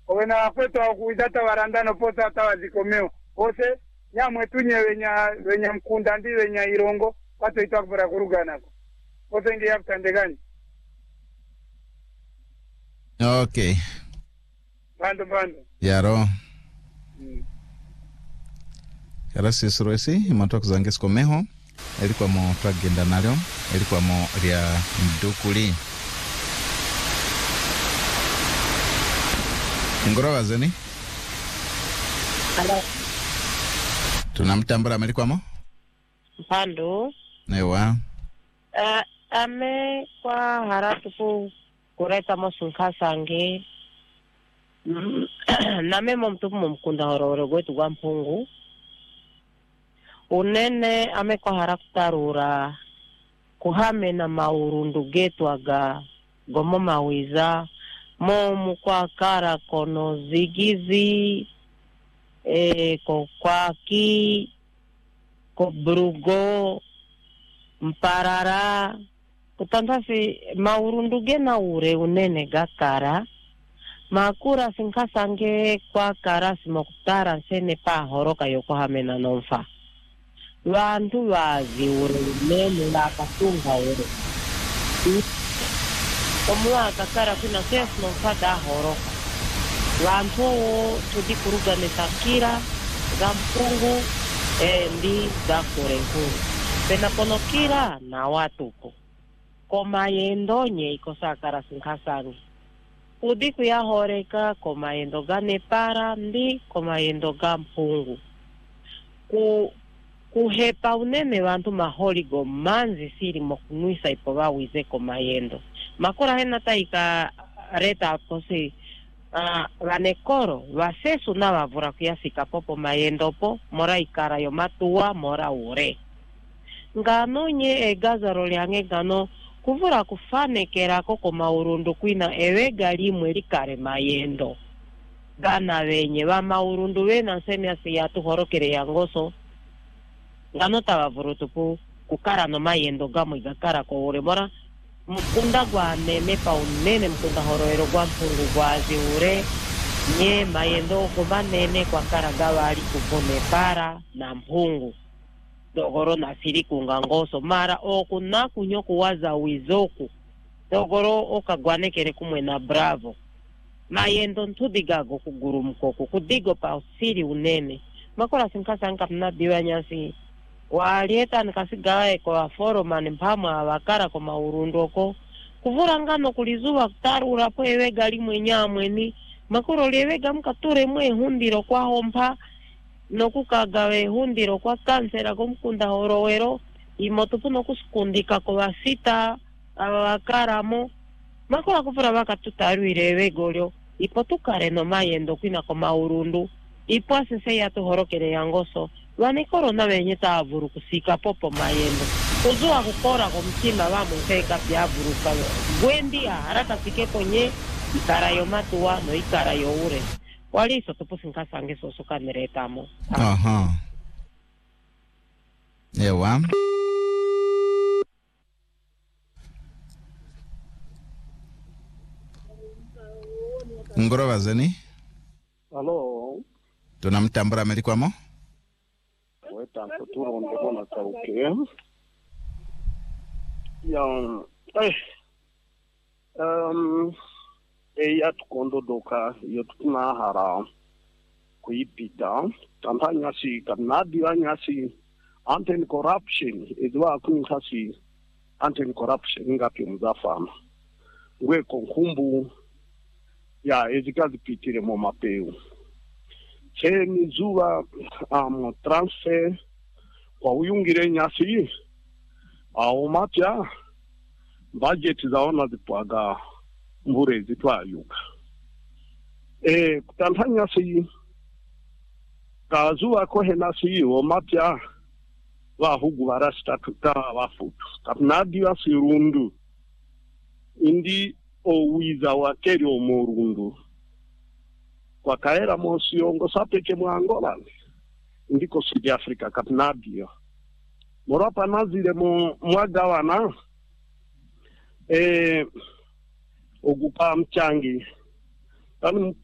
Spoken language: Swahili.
Owena kwetu akuidata warandano pota hata wazikomeo. Ose nyamwe tunye wenya mkunda ndi wenya irongo pato itakubara kuruganako. Ose ngi yakutandegani. Okay. Bando. Yaro. Yara sisroisi imatoka zange sikomeho. Ilikuwa mo twagenda nalyo. Ilikuwa mo lya mdukuli. Ngoro wazeni? Hello. Tunamtambura melikuwa mo? Mpando. Ewa. Ame kwa haratupu kureta mo sunkasange. Name mo mtupu mo mkunda hororo gwetu gwa mpungu. Unene ame kwa harakutarura kuhame na maurundu getu aga gomo mawiza mo mukwa kara kono zigizi kokwaki kobrugo mparara kutantasi maurundu gena ure unene gakara makura sinkasange kwa kara simokutara sene pa horoka yokohame na nomfa Wantu wazi ure nene la katunga ure. Omwa kakara kuna kesu nomfada horoka. Wantu tudi kuruga netakira, gampungu, ndi gakurenkuru. Pena konokira na watuko. Komayendo nye ikosakara sinkasangi. Udi kuya horeka komayendo gane para ndi komayendo gampungu. Kuhepa unene wantu maholigo manzi siri mokunuisa ipo wawize komayendo. Makura hena taika reta pose vanekoro vasesu na wavura kuyasika popo mayendo po mora ikara yo matua mora ure. Ngano nye egazaro liange ngano kuvura kufane kerako komaurundu kuina ewe galimwe likare mayendo. Gana wenye wa maurundu wena nsemi asiyatu horokere yangoso. Ngano tawavurutupu kukara no mayendo gamu igakara ko ure mora mkunda gwa nene pa unene mkunda horoero gwa mpungu gwa ure nye mayendo kuba nene kwa kara gawali kupone para na mpungu dogoro na siri kungangoso mara oku na kunyoku waza wizoku dogoro oka gwanekere kumwe na bravo mayendo ntudigago kuguru mkoko kudigo pa siri unene makora sinkasa nkapna diwa nyasi walieta nikasigae kwa foromani mpamwa wakara kwa maurundoko kuvura ngano kulizuwa kutarura po ewega limwe nyamweni makuro liewega mkature mwe hundiro kwa hompa nokukagawe hundiro kwa kansera kumkunda horowero imotupu nokuskundika kwa wasita wakaramo makura kuvura waka tutaruire ewegolyo ipotukare no mayendo kwina kwa maurundu ipo asese ya tuhorokere yangoso Wanekoro na wenye taavuru kusika popo mayendo. Kuzua kukora kumchima wa muteka pia vuruka. Gwendi ya haraka sikepo nye ikara yo matua no ikara yo ure. Wali iso tupu sinkasange sosuka neretamo. Aha. Ewa. Ngoro wazeni? Hello. Tunamtambura melikwamo? Tanto tu ndona sauke ya ya tukondo doka yotuna hara kuipita tantanya si kanadi anyasi anti corruption izwa kunkhasi anti corruption ngapi mzafana ngwe konkumbu ya ezikazi pitire mo mapeu mizuwa transfer kwa uyungire nyasi mapya budget zaona zipwaga mbure zitwayuka kutantanya si kazuwa ko henasi mapya wahugu barasta wafutu kapnadi wasirundu indi owiza wakeri omurundu kwa kaera mosiongo sapeke mu Angola ndiko South Africa kapnabio morapa nazire mu mwagawana ogupa mchangi